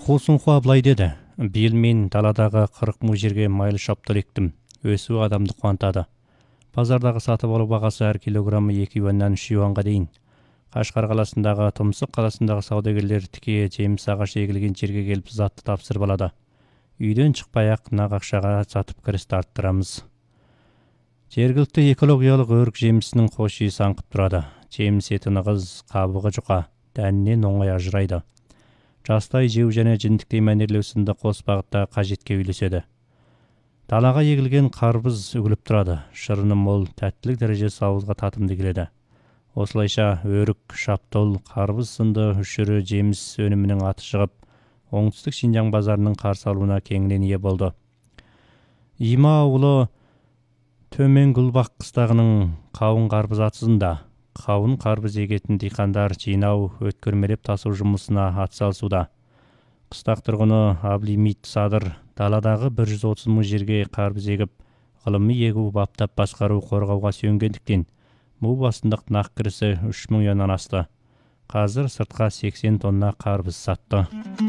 Хосунхуа былай деді: биыл мен даладағы 40 мың жерге майлы шаптал ектім. Өсу адамды қуантады. Базардағы сатып алу бағасы әр килограммы 2 юаннан 3 юанға дейін. Қашқар қаласындағы, Тұмсық қаласындағы саудагерлер тіке жеміс ағаш егілген жерге келіп затты тапсырып алады. Үйден шықпай-ақ нақ ақшаға сатып кірісті арттырамыз. Жергілікті экологиялық өрік жемісінің хош иісі аңқып тұрады. Жеміс еті нығыз, қабығы жұқа, дәнінен оңай ажырайды. Жастай жеу және жіндіктей мәнерлеу сынды қос бағытта қажетке үйлеседі. Далаға егілген қарбыз үгіліп тұрады. Шырыны мол, тәттілік дәрежесі ауызға татымды келеді. Осылайша өрік, шаптол, қарбыз сынды үш түрі жеміс өнімінің аты шығып, оңтүстік Шинжаң базарының қарсы алуына кеңінен ие болды. Има ауылы төмен Гүлбақ қыстағының қауын қарбыз атысында. Қауын қарбыз егетін диқандар жинау, өткөрмелеп тасу жұмысына атсалысуда. Қыстақ тұрғыны Аблимит Садыр даладағы 130 мың жерге қарбыз егіп, ғылыми егу, баптап басқару, қорғауға сүйенгендіктен бұл басындық нақ кірісі 3 мың юаннан асты. Қазір сыртқа 80 тонна қарбыз сатты.